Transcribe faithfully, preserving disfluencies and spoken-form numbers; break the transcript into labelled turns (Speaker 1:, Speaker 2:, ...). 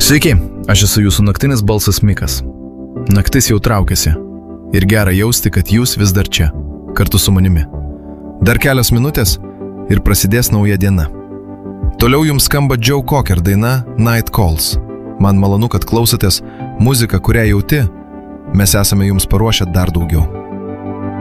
Speaker 1: Sveiki, aš esu jūsų naktinis balsas Mikas. Naktis jau traukiasi ir gera jausti, kad jūs vis dar čia, kartu su manimi. Dar kelios minutės ir prasidės nauja diena. Toliau jums skamba Joe Cocker daina Night Calls. Man malonu, kad klausotės muziką, kurią jauti, mes esame jums paruošę dar daugiau.